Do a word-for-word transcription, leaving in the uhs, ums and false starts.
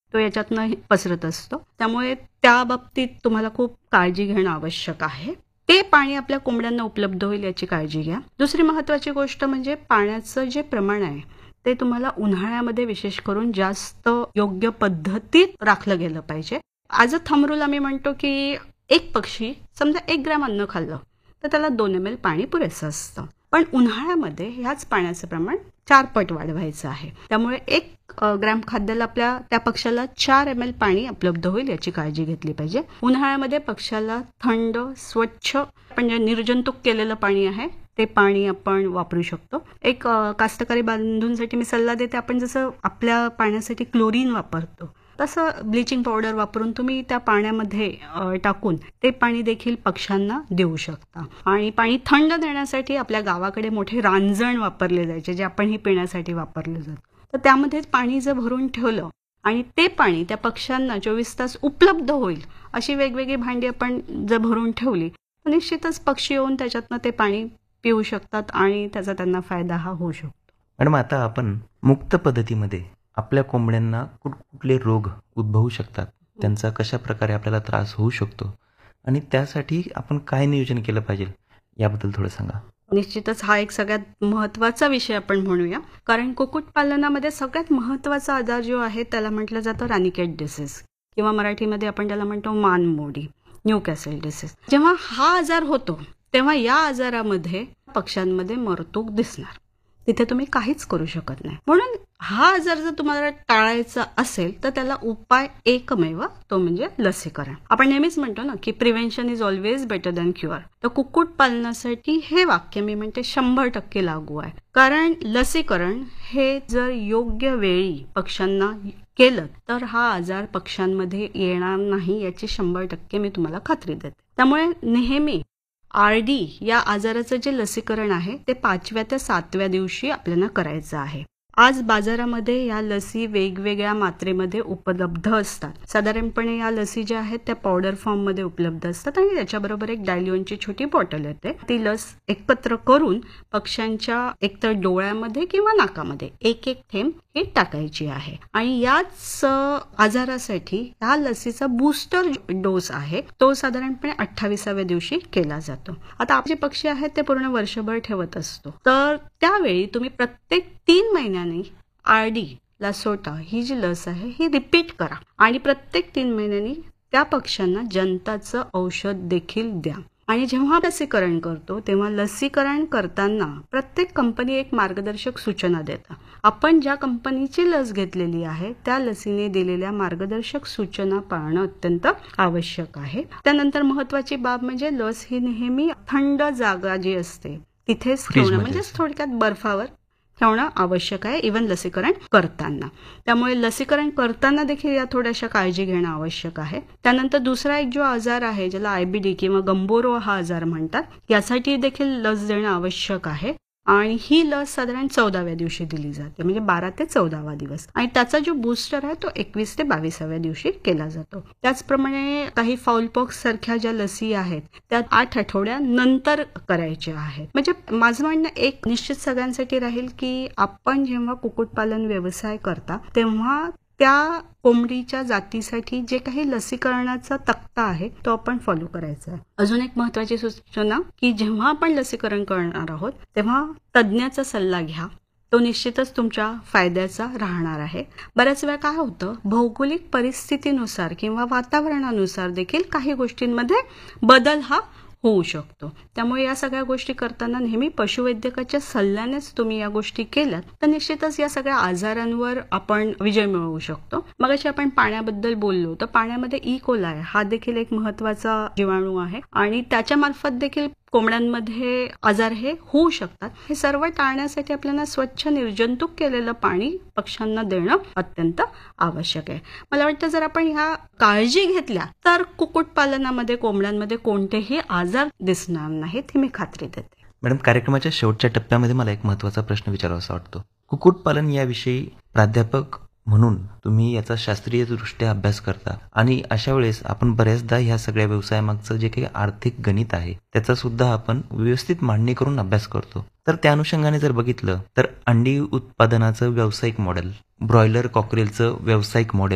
तो याच्यातनं पसरत असतो. त्यामुळे त्या बाबतीत तुम्हाला खूप काळजी घेणं आवश्यक आहे. ते पाणी आपल्या कोंबड्यांना उपलब्ध होईल याची काळजी घ्या. दुसरी महत्वाची गोष्ट म्हणजे पाण्याचं जे प्रमाण आहे ते तुम्हाला उन्हाळ्यामध्ये विशेष करून जास्त योग्य पद्धतीत राखलं गेलं पाहिजे. ॲज अ थंब रूल आम्ही म्हणतो की एक पक्षी समजा एक ग्रॅम अन्न खाल्लं तर त्याला दोन एम एल पाणी पुरेसं असतं. पण उन्हाळ्यामध्ये ह्याच पाण्याचं प्रमाण चार पट वाढवायचं आहे. त्यामुळे एक ग्रॅम खाद्याला आपल्या त्या पक्षाला चार एम एल पाणी उपलब्ध होईल याची काळजी घेतली पाहिजे. उन्हाळ्यामध्ये पक्षाला थंड स्वच्छ पण जे निर्जंतुक केलेलं पाणी आहे ते पाणी आपण वापरू शकतो. एक कास्तकारी बांधूंसाठी मी सल्ला देते, आपण जसं आपल्या पाण्यासाठी क्लोरीन वापरतो तसं ब्लिचिंग पावडर वापरून तुम्ही त्या पाण्यामध्ये टाकून ते पाणी देखील पक्ष्यांना देऊ शकता. आणि पाणी थंड देण्यासाठी आपल्या गावाकडे मोठे रांजण वापरले जायचे जे आपणही पिण्यासाठी वापरले जातं. तर त्यामध्ये पाणी जर भरून ठेवलं आणि ते पाणी त्या पक्ष्यांना चोवीस तास उपलब्ध होईल अशी वेगवेगळी भांडी आपण जर भरून ठेवली तर निश्चितच पक्षी येऊन त्याच्यातनं ते पाणी पिऊ शकतात आणि त्याचा त्यांना फायदा हा होऊ शकतो. मॅडम, आता आपण मुक्त पद्धतीमध्ये आपल्या कोंबड्यांना कुठले रोग उद्भवू शकतात, त्यांचा कशा प्रकारे आपल्याला त्रास होऊ शकतो आणि त्यासाठी आपण काय नियोजन केलं पाहिजे याबद्दल थोडं सांगा. निश्चितच हा एक सगळ्यात महत्वाचा विषय आपण म्हणूया, कारण कुक्कुटपालनामध्ये सगळ्यात महत्वाचा आजार जो आहे त्याला म्हटलं जातं रानिकेट डिसीज किंवा मराठीमध्ये आपण त्याला म्हणतो मानमोडी, न्यूकॅसल डिसीज. जेव्हा हा आजार होतो तेव्हा या आजारामध्ये पक्ष्यांमध्ये मरतूक दिसणार, तिथे तुम्ही काहीच करू शकत नाही. म्हणून हा आजार जर तुम्हाला टाळायचा असेल तर त्याला उपाय एकमेव तो म्हणजे लसीकरण. आपण नेहमीच म्हणतो ना की prevention is always better than cure. तर कुक्कुट पालनासाठी हे वाक्य मी म्हणते शंभर टक्के लागू आहे. कारण लसीकरण हे जर योग्य वेळी पक्ष्यांना केलं तर हा आजार पक्ष्यांमध्ये येणार नाही याची शंभर टक्के मी तुम्हाला खात्री देते. त्यामुळे नेहमी आर डी या आजाराचं जे लसीकरण आहे ते पाचव्या ते सातव्या दिवशी आपल्याला करायचं आहे. आज बाजारामध्ये या लसी वेगवेगळ्या मात्रेमध्ये उपलब्ध असतात. साधारणपणे या लसी ज्या आहेत त्या पावडर फॉर्म मध्ये उपलब्ध असतात आणि त्याच्याबरोबर एक डायल्युनची छोटी बॉटल येते. ती लस एकत्र करून पक्ष्यांच्या एकतर डोळ्यामध्ये किंवा नाकामध्ये एक एक थेंब हे टाकायची आहे. आणि याच आजारासाठी या लसीचा बूस्टर डोस आहे तो साधारणपणे अठ्ठावीसाव्या दिवशी केला जातो. आता आपले जे पक्षी आहेत ते पूर्ण वर्षभर ठेवत असतो, तर त्यावेळी तुम्ही प्रत्येक तीन महिन्यांनी आर डी लासोटा ही जी लस आहे ही रिपीट करा आणि प्रत्येक तीन महिन्यांनी त्या पक्ष्यांना जंताचं औषध देखील द्या. आणि जेव्हा लसीकरण करतो तेव्हा लसीकरण करताना प्रत्येक कंपनी एक मार्गदर्शक सूचना देतात. आपण ज्या कंपनीची लस घेतलेली आहे त्या लसीने दिलेल्या मार्गदर्शक सूचना पाळणं अत्यंत आवश्यक आहे. त्यानंतर महत्वाची बाब म्हणजे लस ही नेहमी थंड जागा जी असते तिथेच ठेवणं, म्हणजे थोडक्यात बर्फावर ठेवणं आवश्यक आहे इव्हन लसीकरण करताना. त्यामुळे लसीकरण करताना देखील या थोड्याशा काळजी घेणं आवश्यक आहे. त्यानंतर दुसरा एक जो आजार आहे ज्याला आयबीडी किंवा गंबोरो हा आजार म्हणतात, यासाठी देखील लस देणं आवश्यक आहे. आणि ही लस साधारण चौदाव्या दिवशी दिली जाते, म्हणजे बारा ते चौदावा दिवस. आणि त्याचा जो बूस्टर आहे तो एकवीस ते बावीसाव्या दिवशी केला जातो. त्याचप्रमाणे काही फाउलपॉक्स सारख्या ज्या लसी आहेत त्या आठ आठवड्यानंतर करायच्या आहेत. म्हणजे माझं म्हणणं एक निश्चित सगळ्यांसाठी राहील की आपण जेव्हा कुक्कुटपालन व्यवसाय करता तेव्हा त्या कोंबडीच्या जातीसाठी जे काही लसीकरणाचा तक्ता आहे तो आपण फॉलो करायचा आहे. अजून एक महत्वाची सूचना की जेव्हा आपण लसीकरण करणार आहोत तेव्हा तज्ज्ञाचा सल्ला घ्या, तो निश्चितच तुमच्या फायद्याचा राहणार आहे. बऱ्याच वेळा काय होतं, भौगोलिक परिस्थितीनुसार किंवा वातावरणानुसार देखील काही गोष्टींमध्ये बदल हा होऊ शकतो. त्यामुळे या सगळ्या गोष्टी करताना नेहमी पशुवैद्यकाच्या सल्ल्यानेच तुम्ही या गोष्टी केल्यात तर निश्चितच या सगळ्या आजारांवर आपण विजय मिळवू शकतो. मगाशी आपण पाण्याबद्दल बोललो तर पाण्यामध्ये ई कोलाय हा देखील एक महत्वाचा जीवाणू आहे आणि त्याच्या मार्फत देखील कोंबड्यांमध्ये आजार हे होऊ शकतात. हे सर्व टाळण्यासाठी आपल्याला स्वच्छ निर्जंतुक केलेलं पाणी पक्ष्यांना देणं अत्यंत आवश्यक आहे. मला वाटतं जर आपण ह्या काळजी घेतल्या तर कुक्कुटपालनामध्ये कोंबड्यांमध्ये कोणतेही आजार दिसणार नाहीत ही मी खात्री देते. मॅडम, कार्यक्रमाच्या शेवटच्या टप्प्यामध्ये मला एक महत्त्वाचा प्रश्न विचारावासा वाटतो. कुक्कुटपालन याविषयी प्राध्यापक म्हणून तुम्ही याचा शास्त्रीय दृष्ट्या अभ्यास करता आणि अशा वेळेस आपण बऱ्याचदा ह्या सगळ्या व्यवसायामागचं जे काही आर्थिक गणित आहे त्याचा सुद्धा आपण व्यवस्थित मांडणी करून अभ्यास करतो. तर त्या अनुषंगाने जर बघितलं तर अंडी उत्पादनाचं व्यावसायिक मॉडेल, ब्रॉयलर कॉकरेलचं व्यावसायिक मॉडेल